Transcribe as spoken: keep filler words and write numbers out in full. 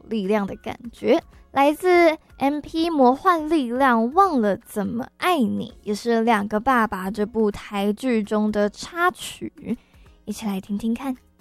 力量的感觉，来自 M P 魔幻力量忘了怎么爱你，也是两个爸爸这部台剧中的插曲，一起来听听看。